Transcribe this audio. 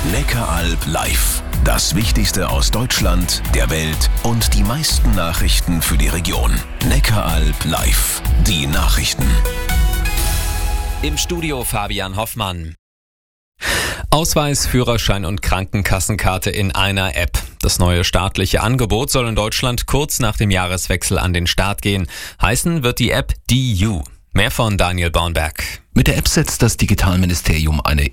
Neckaralb live. Das Wichtigste aus Deutschland, der Welt und die meisten Nachrichten für die Region. Neckaralb live. Die Nachrichten. Im Studio Fabian Hoffmann. Ausweis, Führerschein und Krankenkassenkarte in einer App. Das neue staatliche Angebot soll in Deutschland kurz nach dem Jahreswechsel an den Start gehen. Heißen wird die App DU. Mehr von Daniel Bornberg. Mit der App setzt das Digitalministerium eine